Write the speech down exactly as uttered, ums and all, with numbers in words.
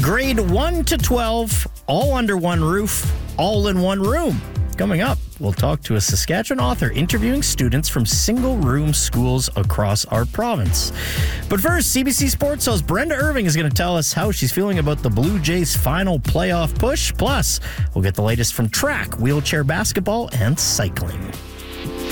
Grade one to twelve, all under one roof, all in one room. Coming up, we'll talk to a Saskatchewan author interviewing students from single-room schools across our province. But first, C B C Sports host Brenda Irving is going to tell us how she's feeling about the Blue Jays' final playoff push. Plus, we'll get the latest from track, wheelchair basketball, and cycling.